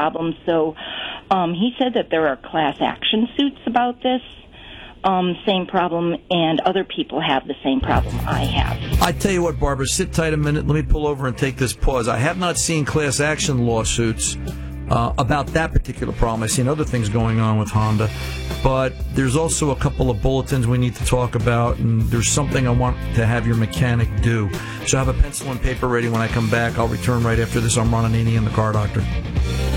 problem. So he said that there are class action suits about this same problem, and other people have the same problem I have. I tell you what, Barbara, sit tight a minute. Let me pull over and take this pause. I have not seen class action lawsuits about that particular problem. I've seen other things going on with Honda, but there's also a couple of bulletins we need to talk about, and there's something I want to have your mechanic do. So I have a pencil and paper ready when I come back. I'll return right after this. I'm Ron Ananian, the Car Doctor.